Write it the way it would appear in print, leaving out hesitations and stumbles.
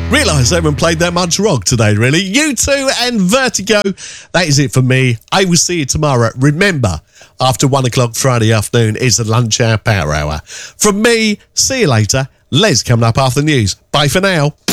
Realise I haven't played that much rock today, really. U2 and Vertigo. That is it for me. I will see you tomorrow. Remember, after 1 o'clock Friday afternoon is the lunch hour power hour. From me, see you later. Les coming up after the news. Bye for now.